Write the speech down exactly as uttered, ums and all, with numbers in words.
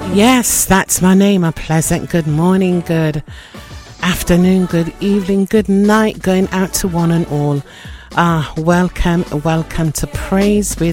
Yes, that's my name. A pleasant good morning, good afternoon, good evening, good night going out to one and all. Ah, welcome, welcome to Praise with